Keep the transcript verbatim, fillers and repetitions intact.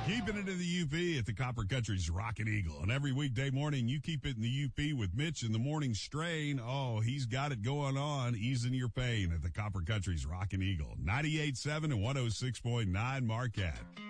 Keeping it in the U P at the Copper Country's Rockin' Eagle. And every weekday morning, you keep it in the U P with Mitch in the morning strain. Oh, he's got it going on, easing your pain at the Copper Country's Rockin' Eagle. ninety-eight point seven and one oh six point nine Marquette.